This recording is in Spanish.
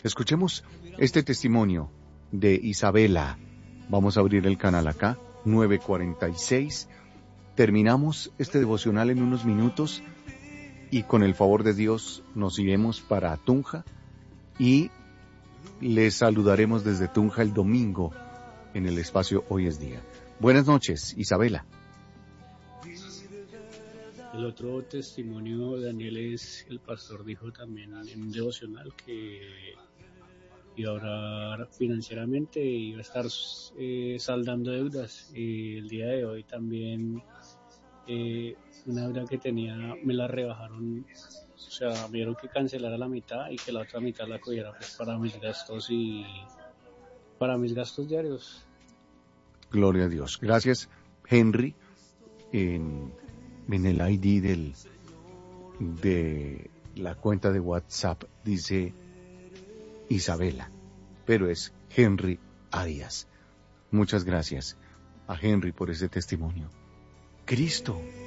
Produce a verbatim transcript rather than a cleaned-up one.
Escuchemos este testimonio de Isabela. Vamos a abrir el canal acá, nueve cuarenta y seis. Terminamos este devocional en unos minutos y con el favor de Dios nos iremos para Tunja y les saludaremos desde Tunja el domingo en el espacio Hoy es Día. Buenas noches, Isabela. El otro testimonio, Daniel, es el pastor dijo también en un devocional que iba a orar financieramente y iba a estar eh, saldando deudas. Y el día de hoy también eh, una deuda que tenía me la rebajaron, o sea, vieron que cancelara la mitad y que la otra mitad la cogiera pues para mis gastos y para mis gastos diarios. Gloria a Dios. Gracias, Henry. En, en el I D del, de la cuenta de WhatsApp dice Isabela, pero es Henry Arias. Muchas gracias a Henry por ese testimonio. Cristo